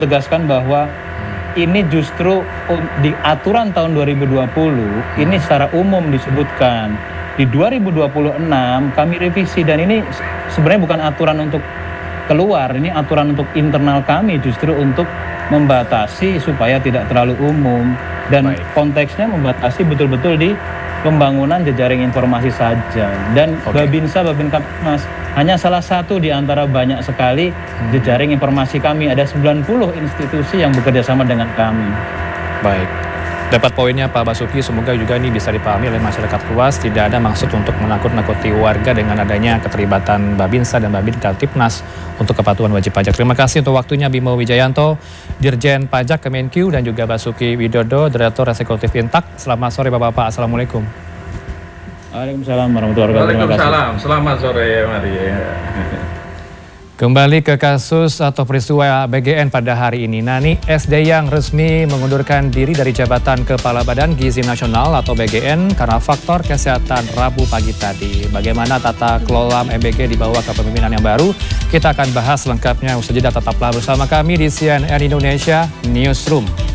tegaskan bahwa ini justru di aturan tahun 2020 ini secara umum disebutkan. Di 2026 kami revisi dan ini sebenarnya bukan aturan untuk keluar, ini aturan untuk internal kami justru untuk membatasi supaya tidak terlalu umum dan konteksnya membatasi betul-betul di pembangunan jejaring informasi saja. Dan Babinsa, Babinkamtibmas hanya salah satu di antara banyak sekali jejaring informasi kami. Ada 90 institusi yang bekerja sama dengan kami. Baik. Dapat poinnya Pak Basuki, semoga juga ini bisa dipahami oleh masyarakat luas. Tidak ada maksud untuk menakut-nakuti warga dengan adanya keterlibatan Babinsa dan Babinkamtibmas untuk kepatuhan wajib pajak. Terima kasih untuk waktunya Bimo Wijayanto, Dirjen Pajak Kemenkyu, dan juga Basuki Widodo, Direktur Eksekutif Intak. Selamat sore Bapak-Bapak, Assalamualaikum. Waalaikumsalam warahmatullahi wabarakatuh. Waalaikumsalam, selamat sore Mari. Kembali ke kasus atau peristiwa BGN pada hari ini. Nani SD yang resmi mengundurkan diri dari jabatan Kepala Badan Gizi Nasional atau BGN karena faktor kesehatan Rabu pagi tadi. Bagaimana tata kelola MBG di bawah kepemimpinan yang baru? Kita akan bahas lengkapnya usai jeda. Tetaplah bersama kami di CNN Indonesia Newsroom.